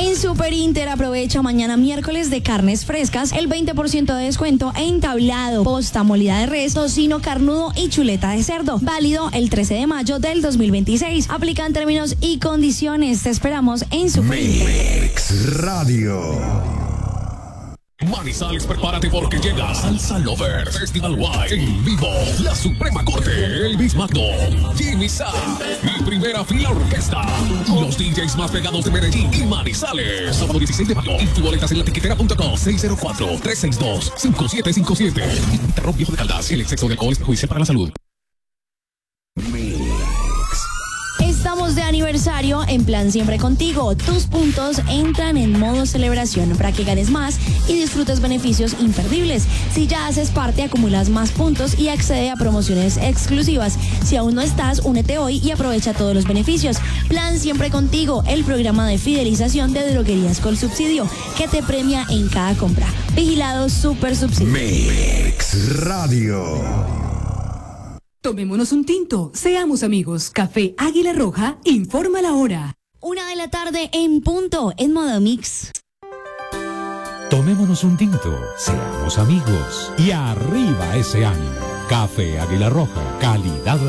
En Super Inter aprovecha mañana miércoles de carnes frescas el 20% de descuento en tablado, posta, molida de res, tocino carnudo y chuleta de cerdo. Válido el 13 de mayo del 2026. Aplican términos y condiciones. Te esperamos en Super Inter. Mix Radio. Manizales, prepárate porque llega Salsa Lover Festival Wide en vivo. La Suprema Corte, Elvis Magno, Jimmy Sa y Primera Fila Orquesta. Los DJs más pegados de Medellín y Manizales. Sábado 16 de mayo. Tu boletas en latiquetera.com. 604-362-5757. Terror Viejo de Caldas. El exceso de alcohol es perjudicial para la salud. Estamos de aniversario en Plan Siempre Contigo. Tus puntos entran en modo celebración para que ganes más y disfrutes beneficios imperdibles. Si ya haces parte, acumulas más puntos y accede a promociones exclusivas. Si aún no estás, únete hoy y aprovecha todos los beneficios. Plan Siempre Contigo, el programa de fidelización de Droguerías Colsubsidio, que te premia en cada compra. Vigilado Super Subsidio. Mix Radio. Tomémonos un tinto, seamos amigos. Café Águila Roja informa la hora. 1:00 p.m. en punto, en modo mix. Tomémonos un tinto, seamos amigos y arriba ese ánimo. Café Águila Roja, calidad